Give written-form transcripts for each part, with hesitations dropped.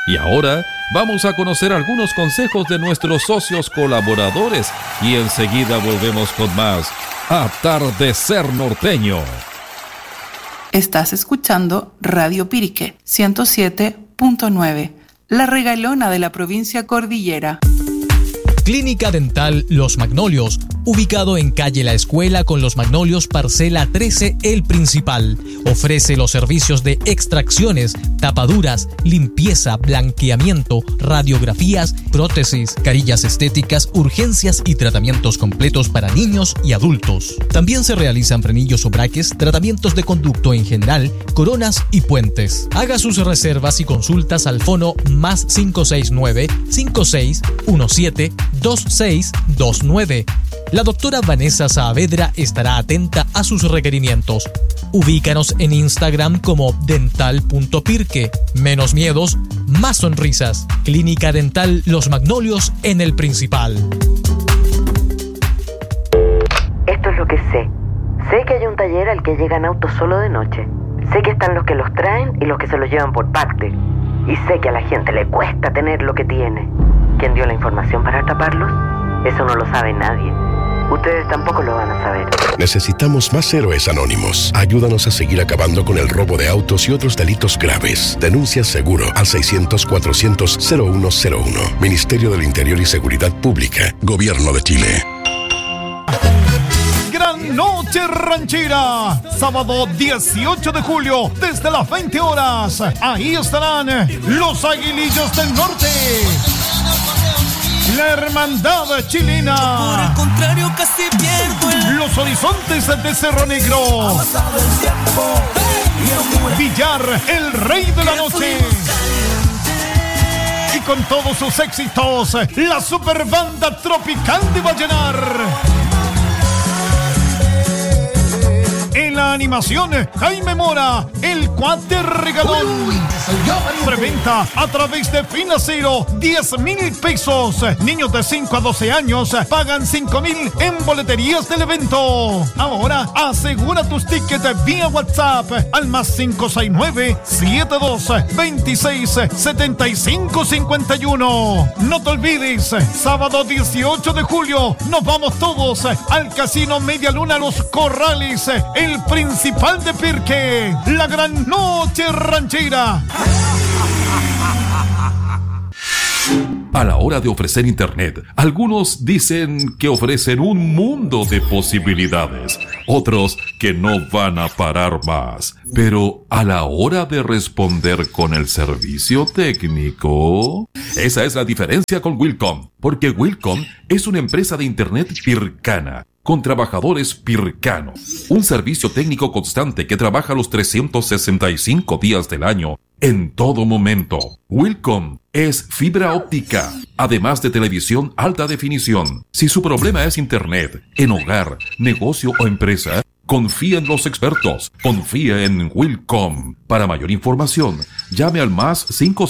Y ahora vamos a conocer algunos consejos de nuestros socios colaboradores y enseguida volvemos con más Atardecer Norteño. Estás escuchando Radio Pirque 107.9, la regalona de la provincia cordillera. Clínica Dental Los Magnolios, ubicado en calle La Escuela con Los Magnolios, parcela 13, El Principal. Ofrece los servicios de extracciones, tapaduras, limpieza, blanqueamiento, radiografías, prótesis, carillas estéticas, urgencias y tratamientos completos para niños y adultos. También se realizan frenillos o braques, tratamientos de conducto en general, coronas y puentes. Haga sus reservas y consultas al fono más 569-5617-2629. La doctora Vanessa Saavedra estará atenta a sus requerimientos. Ubícanos en Instagram como dental.pirque. Menos miedos, más sonrisas. Clínica Dental Los Magnolios en El Principal. Esto es lo que sé. Sé que hay un taller al que llegan autos solo de noche. Sé que están los que los traen y los que se los llevan por parte. Y sé que a la gente le cuesta tener lo que tiene. ¿Quién dio la información para atraparlos? Eso no lo sabe nadie. Ustedes tampoco lo van a saber. Necesitamos más héroes anónimos. Ayúdanos a seguir acabando con el robo de autos y otros delitos graves. Denuncia seguro al 600-400-0101. Ministerio del Interior y Seguridad Pública. Gobierno de Chile. Gran Noche Ranchera, sábado 18 de julio, desde las 20 horas. Ahí estarán los Aguilillos del Norte, la Hermandad Chilena, por el contrario casi pierdo los Horizontes de Cerro Negro, Villar, el Rey de la Noche, y con todos sus éxitos, la Superbanda Tropical de Vallenar. En la animación, Jaime Mora, el Cuate Regalón. Preventa a través de Finacero, 10,000 pesos. Niños de 5 a 12 años pagan 5,000 en boleterías del evento. Ahora asegura tus tickets vía WhatsApp al más 569-7226-7551. No te olvides, sábado 18 de julio, nos vamos todos al Casino Media Luna Los Corrales, El Principal de Pirque, la Gran Noche Ranchera. A la hora de ofrecer internet, algunos dicen que ofrecen un mundo de posibilidades, otros que no van a parar más. Pero a la hora de responder con el servicio técnico, esa es la diferencia con Wilcom, porque Wilcom es una empresa de internet pircana, con trabajadores pircanos. Un servicio técnico constante que trabaja los 365 días del año, en todo momento. Wilcom es fibra óptica, además de televisión alta definición. Si su problema es internet, en hogar, negocio o empresa, confía en los expertos. Confía en Wilcom. Para mayor información, llame al más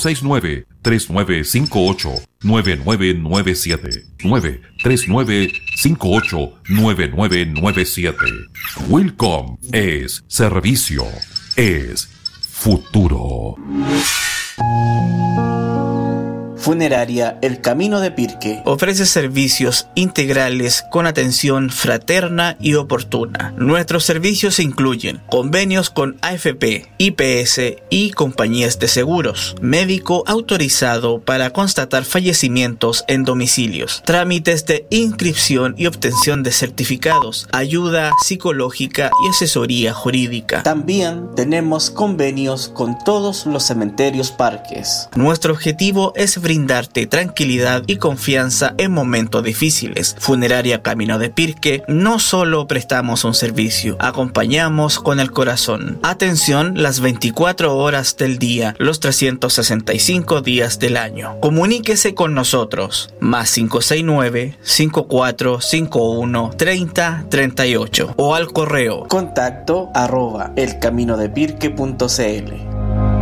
569-3958-9997. 93958-9997. Wilcom es servicio, es futuro. Funeraria El Camino de Pirque ofrece servicios integrales con atención fraterna y oportuna. Nuestros servicios incluyen convenios con AFP, IPS y compañías de seguros, médico autorizado para constatar fallecimientos en domicilios, trámites de inscripción y obtención de certificados, ayuda psicológica y asesoría jurídica. También tenemos convenios con todos los cementerios parques. Nuestro objetivo es brindarte tranquilidad y confianza en momentos difíciles. Funeraria Camino de Pirque, no solo prestamos un servicio, acompañamos con el corazón. Atención las 24 horas del día, los 365 días del año. Comuníquese con nosotros, más 569-5451-3038 o al correo contacto@elcaminodepirque.cl.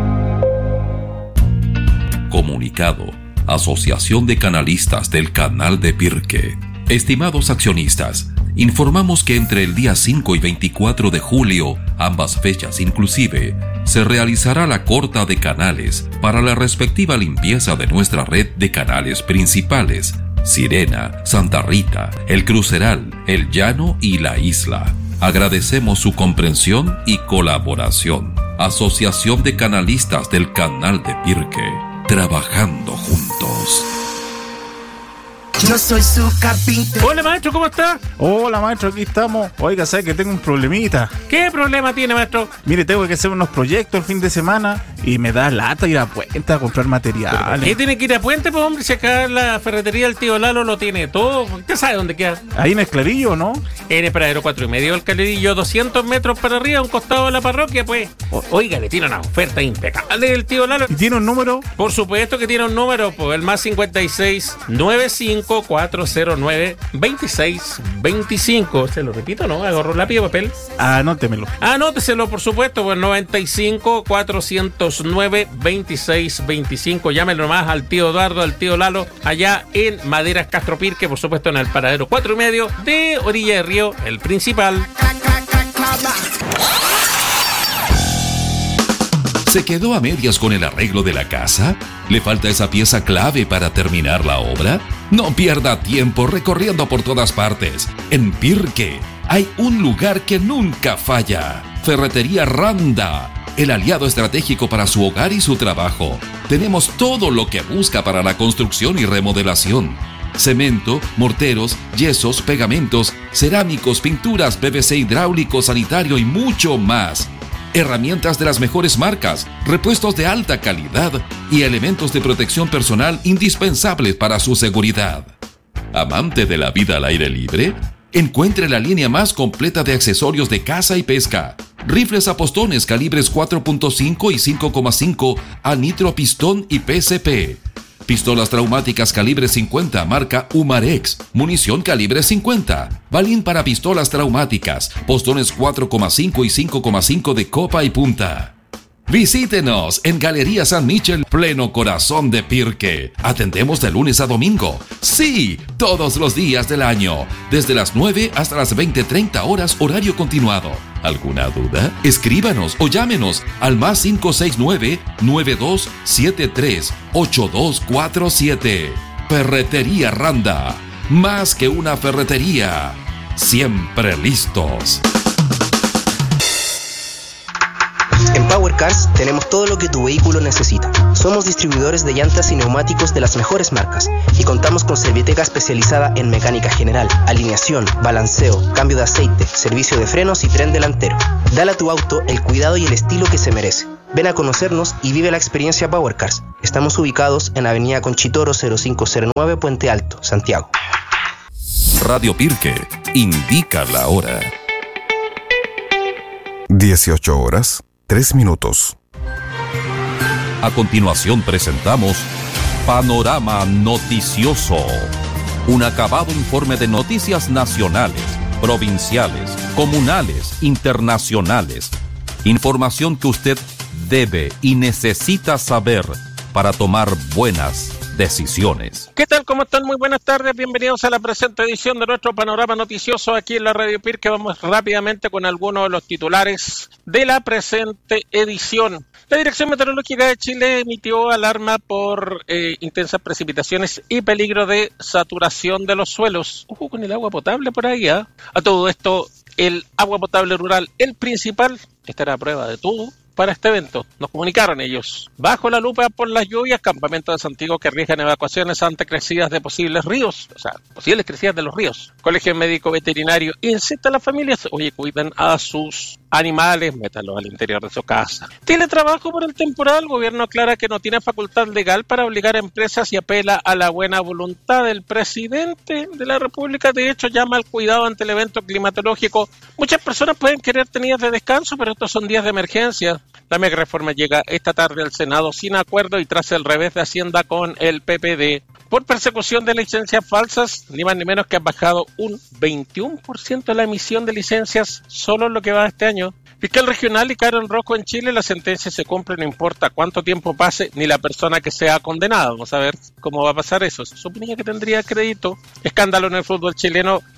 Comunicado. Asociación de Canalistas del Canal de Pirque. Estimados accionistas, Informamos que entre el día 5 y 24 de julio, ambas fechas inclusive, se realizará la corta de canales para la respectiva limpieza de nuestra red de canales principales: Sirena, Santa Rita, El Cruceral, El Llano y La Isla. Agradecemos su comprensión y colaboración. Asociación de Canalistas del Canal de Pirque, trabajando juntos. Yo soy su carpintero. Hola, maestro, ¿cómo está? Hola, maestro, aquí estamos. Oiga, ¿sabe que tengo un problemita? ¿Qué problema tiene, maestro? Mire, tengo que hacer unos proyectos el fin de semana y me da lata ir a Puente a comprar materiales. ¿Qué tiene que ir a Puente, pues, hombre? Si acá la ferretería del tío Lalo lo tiene todo. ¿Usted sabe dónde queda? Ahí en el Clarillo, ¿no? En el paradero 4,5 del Clarillo, 200 metros para arriba, a un costado de la parroquia, pues. Oiga, le tiene una oferta impecable el tío Lalo. ¿Y tiene un número? Por supuesto que tiene un número, pues, el más 56 95 409 2625. Se lo repito, ¿no? Agarro lápiz y papel. Anótemelo. Anóteselo, por supuesto, pues 95 409 2625. Llámelo nomás al tío Eduardo, al tío Lalo, allá en Maderas Castro Pirque, por supuesto en el paradero 4,5 de Orilla de Río, el principal. ¿Se quedó a medias con el arreglo de la casa? ¿Le falta esa pieza clave para terminar la obra? No pierda tiempo recorriendo por todas partes. En Pirque hay un lugar que nunca falla: Ferretería Randa, el aliado estratégico para su hogar y su trabajo. Tenemos todo lo que busca para la construcción y remodelación: cemento, morteros, yesos, pegamentos, cerámicos, pinturas, PVC hidráulico, sanitario y mucho más. Herramientas de las mejores marcas, repuestos de alta calidad y elementos de protección personal indispensables para su seguridad. ¿Amante de la vida al aire libre? Encuentre la línea más completa de accesorios de caza y pesca. Rifles a postones calibres 4.5 y 5.5 a nitro, pistón y PSP. Pistolas traumáticas calibre 50 marca Umarex. Munición calibre 50. Balín para pistolas traumáticas. Postones 4.5 y 5.5 de copa y punta. Visítenos en Galería San Michel, pleno corazón de Pirque. Atendemos de lunes a domingo. Sí, todos los días del año. Desde las 9 hasta las 20:30 horas, horario continuado. ¿Alguna duda? Escríbanos o llámenos al más 569-9273-8247. Ferretería Randa. Más que una ferretería. Siempre listos. En Power Cars tenemos todo lo que tu vehículo necesita. Somos distribuidores de llantas y neumáticos de las mejores marcas y contamos con Serviteca especializada en mecánica general, alineación, balanceo, cambio de aceite, servicio de frenos y tren delantero. Dale a tu auto el cuidado y el estilo que se merece. Ven a conocernos y vive la experiencia Power Cars. Estamos ubicados en Avenida Conchitoro 0509, Puente Alto, Santiago. Radio Pirque indica la hora. 18 horas, 3 minutos. A continuación presentamos Panorama Noticioso, un acabado informe de noticias nacionales, provinciales, comunales, internacionales. Información que usted debe y necesita saber para tomar buenas decisiones. ¿Qué tal? ¿Cómo están? Muy buenas tardes. Bienvenidos a la presente edición de nuestro Panorama Noticioso aquí en la Radio Pirque. Vamos rápidamente con algunos de los titulares de la presente edición. La Dirección Meteorológica de Chile emitió alarma por intensas precipitaciones y peligro de saturación de los suelos. Ojo con el agua potable por ahí, ¿eh? A todo esto, el agua potable rural, el principal, estará a prueba de todo para este evento. Nos comunicaron ellos. Bajo la lupa por las lluvias, campamentos de Santiago que arriesgan evacuaciones ante crecidas de posibles ríos, o sea, posibles crecidas de los ríos. Colegio Médico Veterinario incita a las familias, oye, cuiden a sus animales, métanlos al interior de su casa. Teletrabajo por el temporal, el gobierno aclara que no tiene facultad legal para obligar a empresas y apela a la buena voluntad del presidente de la República. De hecho, llama al cuidado ante el evento climatológico. Muchas personas pueden querer días de descanso, pero estos son días de emergencia. La mega reforma llega esta tarde al Senado sin acuerdo y tras el revés de Hacienda con el PPD. Por persecución de licencias falsas, ni más ni menos que ha bajado un 21% la emisión de licencias solo en lo que va de este año. Fiscal regional y Carol Rojo en Chile, la sentencia se cumple no importa cuánto tiempo pase ni la persona que sea condenada. Vamos a ver cómo va a pasar eso. Se suponía que tendría crédito. Escándalo en el fútbol chileno.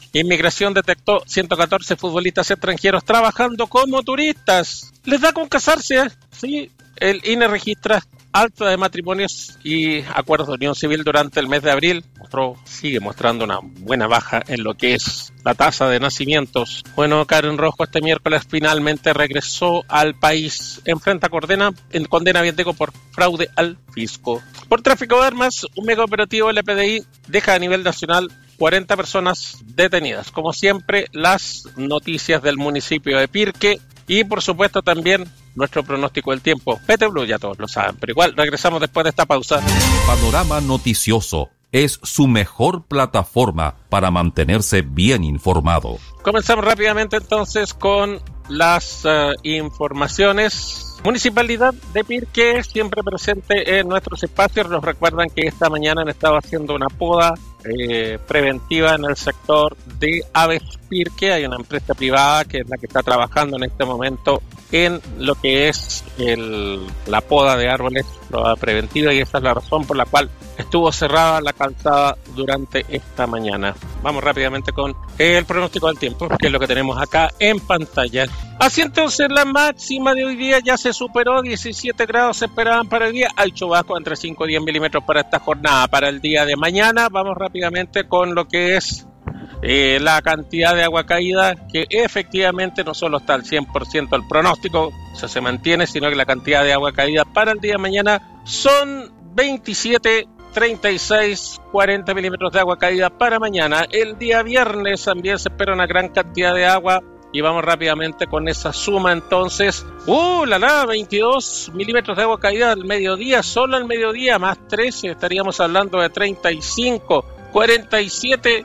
Inmigración detectó 114 futbolistas extranjeros trabajando como turistas. ¿Les da con casarse? Sí, el INE registra alta de matrimonios y acuerdos de unión civil durante el mes de abril. Sigue mostrando una buena baja en lo que es la tasa de nacimientos. Bueno, Karen Rojo este miércoles finalmente regresó al país. Enfrenta condena por fraude al fisco. Por tráfico de armas, un mega operativo del PDI deja a nivel nacional 40 personas detenidas. Como siempre, las noticias del municipio de Pirque y, por supuesto, también nuestro pronóstico del tiempo. PT Blue, ya todos lo saben, pero igual regresamos después de esta pausa. Panorama Noticioso es su mejor plataforma para mantenerse bien informado. Comenzamos rápidamente entonces con las informaciones. Municipalidad de Pirque, siempre presente en nuestros espacios. Nos recuerdan que esta mañana han estado haciendo una poda preventiva en el sector de Aves Pirque. Hay una empresa privada que es la que está trabajando en este momento en lo que es la poda de árboles, poda preventiva, y esa es la razón por la cual estuvo cerrada la calzada durante esta mañana. Vamos rápidamente con el pronóstico del tiempo, que es lo que tenemos acá en pantalla. Así entonces la máxima de hoy día ya se superó, 17 grados se esperaban para el día. Hay chubascos entre 5 y 10 milímetros para esta jornada. Para el día de mañana vamos rápidamente con lo que es la cantidad de agua caída, que efectivamente no solo está al 100% el pronóstico, se mantiene, sino que la cantidad de agua caída para el día de mañana son 27, 36, 40 milímetros de agua caída para mañana. El día viernes también se espera una gran cantidad de agua. Y vamos rápidamente con esa suma entonces. 22 milímetros de agua caída al mediodía, solo al mediodía, más 13, estaríamos hablando de 35, 47,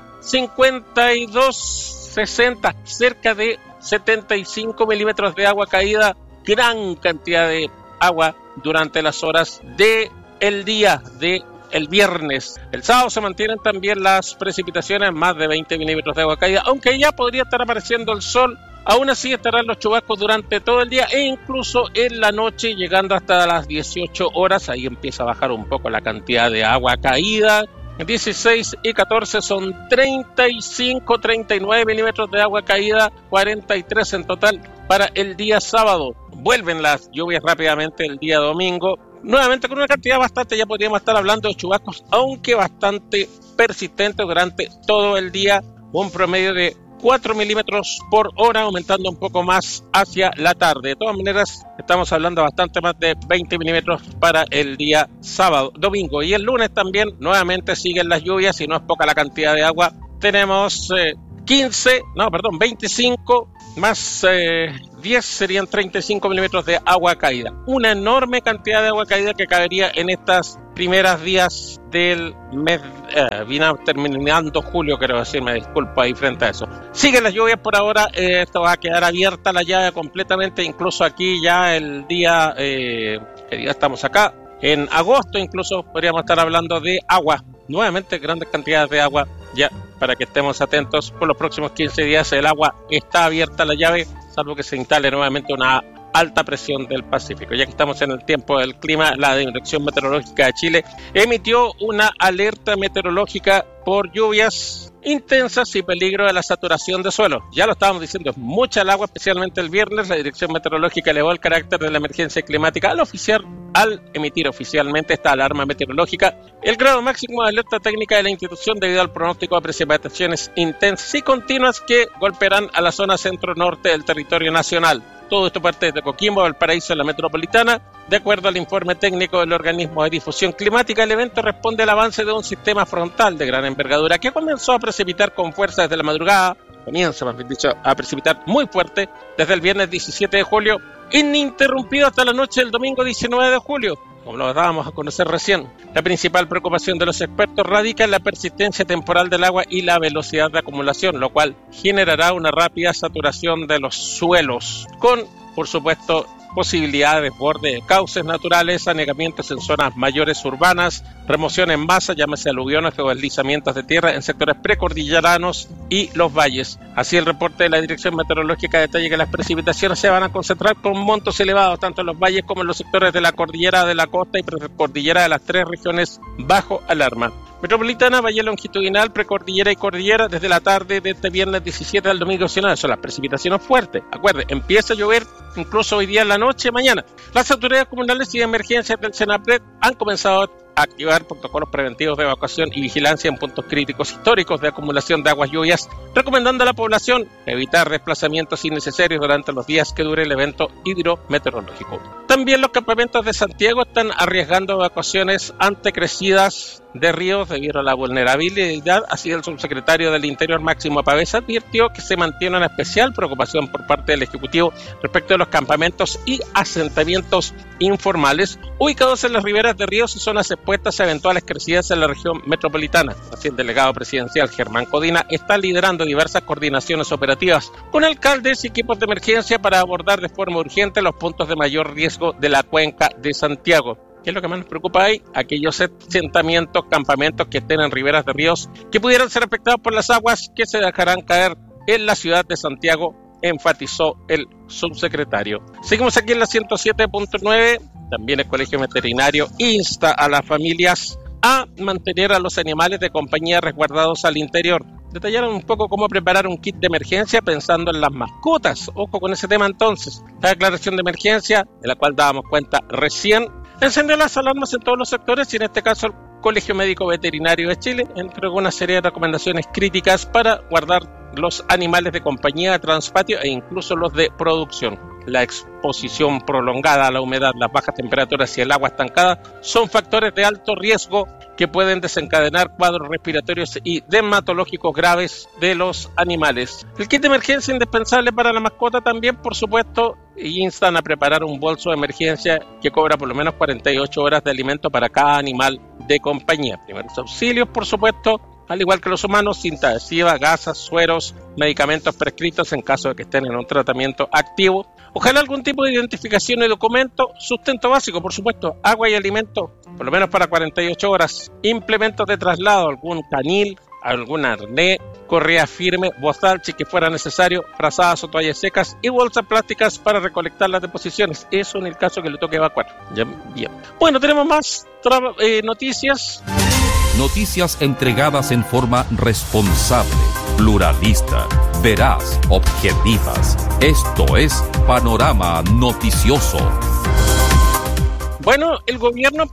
52, 60, cerca de 75 milímetros de agua caída. Gran cantidad de agua durante las horas del día de el viernes. El sábado se mantienen también las precipitaciones, más de 20 milímetros de agua caída, aunque ya podría estar apareciendo el sol. Aún así estarán los chubascos durante todo el día e incluso en la noche, llegando hasta las 18 horas. Ahí empieza a bajar un poco la cantidad de agua caída. 16 y 14 son 35, 39 milímetros de agua caída, 43 en total para el día sábado. Vuelven las lluvias rápidamente el día domingo, nuevamente con una cantidad bastante, ya podríamos estar hablando de chubascos, aunque bastante persistentes durante todo el día, un promedio de 4 milímetros por hora, aumentando un poco más hacia la tarde. De todas maneras, estamos hablando bastante más de 20 milímetros para el día domingo. Y el lunes también, nuevamente siguen las lluvias, y no es poca la cantidad de agua. Tenemos 25 más 10 serían 35 milímetros de agua caída. Una enorme cantidad de agua caída que caería en estas primeras días del mes, terminando julio, quiero decir, me disculpo ahí frente a eso. Siguen las lluvias por ahora, esto va a quedar abierta la llave completamente, incluso aquí ya el día, ¿qué día estamos acá? En agosto incluso podríamos estar hablando de agua, nuevamente grandes cantidades de agua, ya para que estemos atentos. Por los próximos 15 días el agua está abierta la llave, salvo que se instale nuevamente una alta presión del Pacífico. Ya que estamos en el tiempo del clima, la Dirección Meteorológica de Chile emitió una alerta meteorológica por lluvias intensas y peligro de la saturación de suelo. Ya lo estábamos diciendo, es mucha el agua, especialmente el viernes. La Dirección Meteorológica elevó el carácter de la emergencia climática al emitir oficialmente esta alarma meteorológica. El grado máximo de alerta técnica de la institución debido al pronóstico de precipitaciones intensas y continuas que golpearán a la zona centro-norte del territorio nacional. Todo esto parte desde Coquimbo, Valparaíso, en la metropolitana. De acuerdo al informe técnico del organismo de difusión climática, el evento responde al avance de un sistema frontal de gran envergadura que comenzó a precipitar con fuerza desde la madrugada, comienza más bien dicho a precipitar muy fuerte desde el viernes 17 de julio, ininterrumpido hasta la noche del domingo 19 de julio, como lo dábamos a conocer recién. La principal preocupación de los expertos radica en la persistencia temporal del agua y la velocidad de acumulación, lo cual generará una rápida saturación de los suelos, con, por supuesto, posibilidad de desborde de cauces naturales, anegamientos en zonas mayores urbanas, remoción en masa, llámese aluviones o deslizamientos de tierra en sectores precordilleranos y los valles. Así, el reporte de la Dirección Meteorológica detalla que las precipitaciones se van a concentrar con montos elevados tanto en los valles como en los sectores de la cordillera de la costa y precordillera de las tres regiones bajo alarma. metropolitana, valle longitudinal, precordillera y cordillera desde la tarde de este viernes 17 al domingo 19. Son las precipitaciones fuertes. Acuerde, empieza a llover incluso hoy día en la noche, mañana. Las autoridades comunales y de emergencias del Senapred han comenzado a activar protocolos preventivos de evacuación y vigilancia en puntos críticos históricos de acumulación de aguas lluvias, recomendando a la población evitar desplazamientos innecesarios durante los días que dure el evento hidrometeorológico. También los campamentos de Santiago están arriesgando evacuaciones ante crecidas de ríos debido a la vulnerabilidad. Así, el subsecretario del Interior, Máximo Pavés, advirtió que se mantiene una especial preocupación por parte del Ejecutivo respecto de los campamentos y asentamientos informales ubicados en las riberas de ríos y zonas expuestas a eventuales crecidas en la región metropolitana. Así, el delegado presidencial Germán Codina está liderando diversas coordinaciones operativas con alcaldes y equipos de emergencia para abordar de forma urgente los puntos de mayor riesgo de la cuenca de Santiago. ¿Qué es lo que más nos preocupa ahí? Aquellos asentamientos, campamentos que estén en riberas de ríos que pudieran ser afectados por las aguas que se dejarán caer en la ciudad de Santiago, enfatizó el subsecretario. Seguimos aquí en la 107.9. También el Colegio Veterinario insta a las familias a mantener a los animales de compañía resguardados al interior. Detallaron un poco cómo preparar un kit de emergencia pensando en las mascotas. Ojo con ese tema entonces. La declaración de emergencia, de la cual dábamos cuenta recién, encendió las alarmas en todos los sectores y en este caso el Colegio Médico Veterinario de Chile entregó una serie de recomendaciones críticas para guardar los animales de compañía de transpatio e incluso los de producción. La exposición prolongada a la humedad, las bajas temperaturas y el agua estancada son factores de alto riesgo que pueden desencadenar cuadros respiratorios y dermatológicos graves de los animales. El kit de emergencia indispensable para la mascota también, por supuesto, y instan a preparar un bolso de emergencia que cobra por lo menos 48 horas de alimento para cada animal de compañía. Primeros auxilios, por supuesto, al igual que los humanos, cinta adhesiva, gasas, sueros, medicamentos prescritos en caso de que estén en un tratamiento activo. Ojalá algún tipo de identificación y documento, sustento básico, por supuesto, agua y alimento, por lo menos para 48 horas, implementos de traslado, algún canil, algún arnés, correa firme, bozal si que fuera necesario, frazadas o toallas secas y bolsas plásticas para recolectar las deposiciones. Eso en el caso que le toque evacuar. Ya, bien. Bueno, tenemos más noticias. Noticias entregadas en forma responsable, pluralista, veraz, objetivas. Esto es Panorama Noticioso. Bueno, el gobierno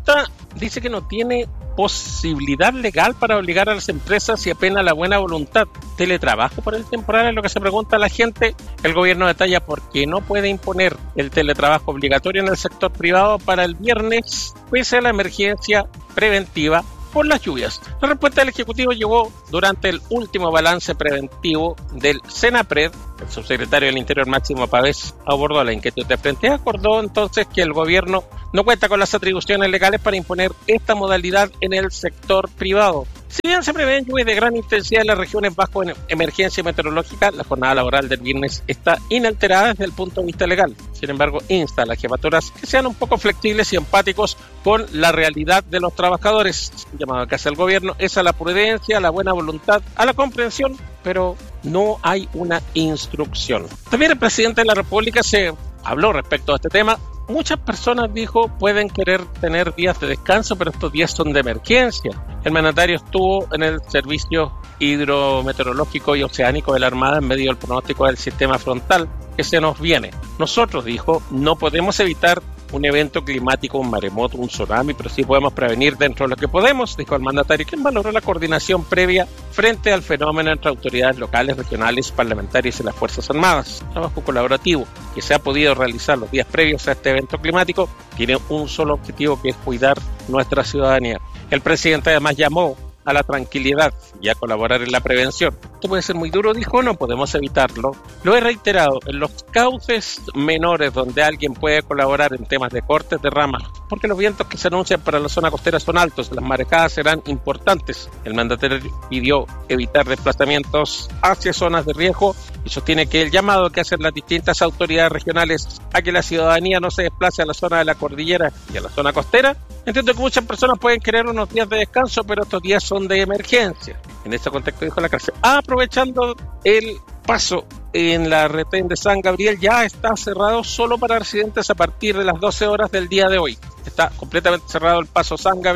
dice que no tiene posibilidad legal para obligar a las empresas y apena la buena voluntad. ¿Teletrabajo por el temporal? Es lo que se pregunta a la gente. El gobierno detalla por qué no puede imponer el teletrabajo obligatorio en el sector privado para el viernes, pese a la emergencia preventiva por las lluvias. La respuesta del Ejecutivo llegó durante el último balance preventivo del Senapred. El subsecretario del Interior, Máximo Pavés, abordó la inquietud de frente y acordó entonces que el gobierno no cuenta con las atribuciones legales para imponer esta modalidad en el sector privado. Si bien se prevén lluvias de gran intensidad en las regiones bajo emergencia meteorológica, la jornada laboral del viernes está inalterada desde el punto de vista legal. Sin embargo, insta a las jefaturas que sean un poco flexibles y empáticos con la realidad de los trabajadores. El llamado que hace el gobierno es a la prudencia, a la buena voluntad, a la comprensión, pero no hay una instrucción. También el presidente de la República se habló respecto a este tema. Muchas personas, dijo, pueden querer tener días de descanso, pero estos días son de emergencia. El mandatario estuvo en el servicio hidrometeorológico y oceánico de la Armada en medio del pronóstico del sistema frontal que se nos viene. Nosotros, dijo, no podemos evitar un evento climático, un maremoto, un tsunami, pero sí podemos prevenir dentro de lo que podemos, dijo el mandatario, quien valoró la coordinación previa frente al fenómeno entre autoridades locales, regionales, parlamentarias y las Fuerzas Armadas. El trabajo colaborativo que se ha podido realizar los días previos a este evento climático tiene un solo objetivo, que es cuidar nuestra ciudadanía. El presidente además llamó a la tranquilidad y a colaborar en la prevención. Esto puede ser muy duro, dijo, no podemos evitarlo. Lo he reiterado, en los cauces menores donde alguien puede colaborar en temas de cortes de ramas, porque los vientos que se anuncian para la zona costera son altos, las marejadas serán importantes. El mandatario pidió evitar desplazamientos hacia zonas de riesgo y sostiene que el llamado que hacen las distintas autoridades regionales a que la ciudadanía no se desplace a la zona de la cordillera y a la zona costera. Entiendo que muchas personas pueden querer unos días de descanso, pero estos días son de emergencia. En este contexto, dijo la cárcel, aprovechando el paso en la retén de San Gabriel, ya está cerrado solo para residentes a partir de las 12 horas del día de hoy. Está completamente cerrado el paso San Gabriel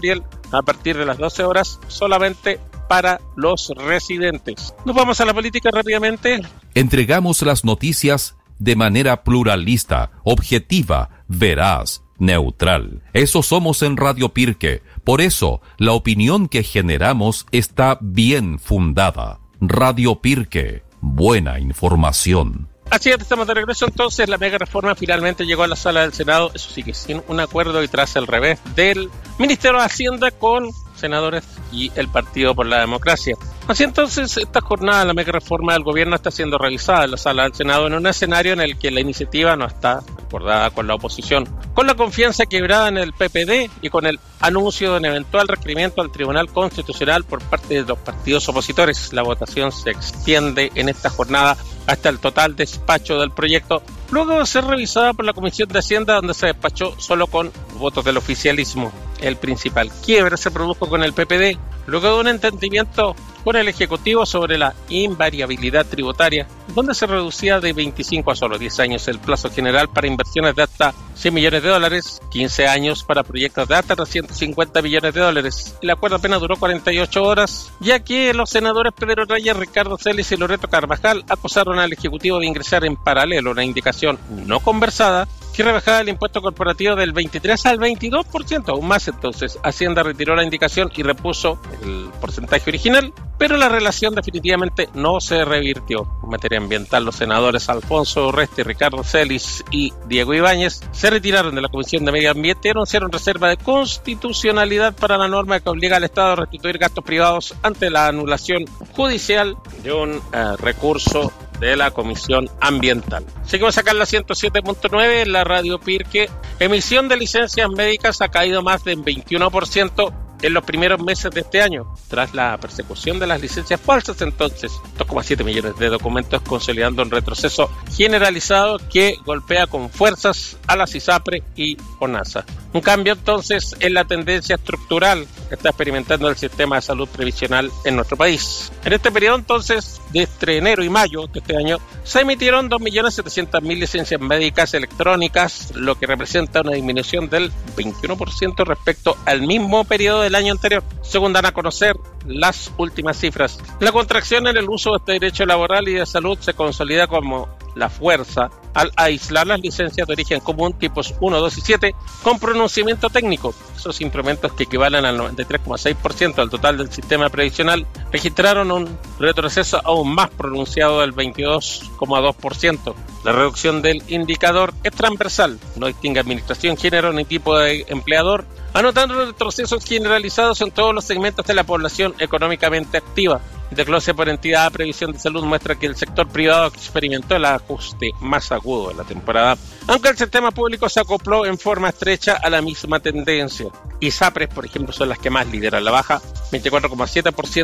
a partir de las 12 horas solamente para los residentes. Nos vamos a la política rápidamente. Entregamos las noticias de manera pluralista, objetiva, veraz, neutral. Eso somos en Radio Pirque. Por eso, la opinión que generamos está bien fundada. Radio Pirque, buena información. Así es, estamos de regreso entonces. La mega reforma finalmente llegó a la sala del Senado, eso sí que sin un acuerdo y tras el revés del Ministerio de Hacienda con senadores y el Partido por la Democracia. Así entonces, esta jornada, la mega reforma del gobierno está siendo revisada en la sala del Senado en un escenario en el que la iniciativa no está acordada con la oposición. Con la confianza quebrada en el PPD y con el anuncio de un eventual requerimiento al Tribunal Constitucional por parte de los partidos opositores, la votación se extiende en esta jornada hasta el total despacho del proyecto, luego de ser revisada por la Comisión de Hacienda, donde se despachó solo con votos del oficialismo. El principal quiebre se produjo con el PPD, luego de un entendimiento con el Ejecutivo sobre la invariabilidad tributaria, donde se reducía de 25 a solo 10 años el plazo general para inversiones de hasta $100 millones, 15 años para proyectos de hasta $250 millones. El acuerdo apenas duró 48 horas, ya que los senadores Pedro Reyes, Ricardo Celis y Loreto Carvajal acusaron al Ejecutivo de ingresar en paralelo una indicación no conversada que rebajaba el impuesto corporativo del 23 al 22%, aún más. Entonces, Hacienda retiró la indicación y repuso el porcentaje original, pero la relación definitivamente no se revirtió. En materia ambiental, los senadores Alfonso Urresti, Ricardo Celis y Diego Ibáñez se retiraron de la Comisión de Medio Ambiente y anunciaron reserva de constitucionalidad para la norma que obliga al Estado a restituir gastos privados ante la anulación judicial de un recurso de la Comisión Ambiental. Seguimos acá en la 107.9, en la Radio Pirque. Emisión de licencias médicas ha caído más del 21% en los primeros meses de este año, tras la persecución de las licencias falsas. Entonces, 2,7 millones de documentos, consolidando un retroceso generalizado que golpea con fuerzas a la CISAPRE y ONASA. Un cambio entonces en la tendencia estructural que está experimentando el sistema de salud previsional en nuestro país. En este periodo entonces, de entre enero y mayo de este año, se emitieron 2.700.000 licencias médicas electrónicas, lo que representa una disminución del 21% respecto al mismo periodo del año anterior, según dan a conocer las últimas cifras. La contracción en el uso de este derecho laboral y de salud se consolida como la fuerza al aislar las licencias de origen común tipos 1, 2 y 7 con pronunciamiento técnico. Esos instrumentos, que equivalen al 93,6% del total del sistema previsional, registraron un retroceso aún más pronunciado del 22,2%. La reducción del indicador es transversal, no distingue administración, género ni tipo de empleador, anotando retrocesos generalizados en todos los segmentos de la población económicamente activa. El desglose por entidad de previsión de salud muestra que el sector privado experimentó el ajuste más agudo de la temporada, aunque el sistema público se acopló en forma estrecha a la misma tendencia. ISAPRES, por ejemplo, son las que más lideran la baja, 24,7%